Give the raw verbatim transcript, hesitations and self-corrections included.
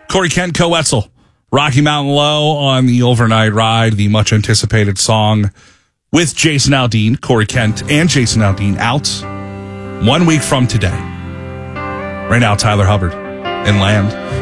Corey Kent, Co-Wetzel, Rocky Mountain Low on the overnight ride, the much anticipated song with Jason Aldean, Corey Kent, and Jason Aldean out one week from today. Right now, Tyler Hubbard in Land.